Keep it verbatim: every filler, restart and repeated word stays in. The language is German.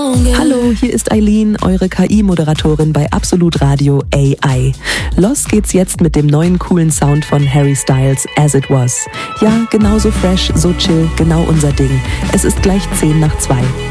Hallo, hier ist Eileen, eure K I-Moderatorin bei Absolut Radio A I. Los geht's jetzt mit dem neuen coolen Sound von Harry Styles, As It Was. Ja, genauso fresh, so chill, genau unser Ding. Es ist gleich zehn nach zwei.